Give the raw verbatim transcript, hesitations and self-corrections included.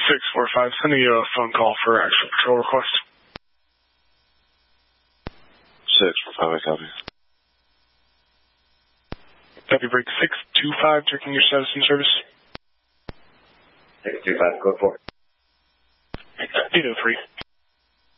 six four five, sending you a phone call for actual patrol request. six four five, I copy. Copy, break six two five, checking your status in service. six two five, code four. eight oh three.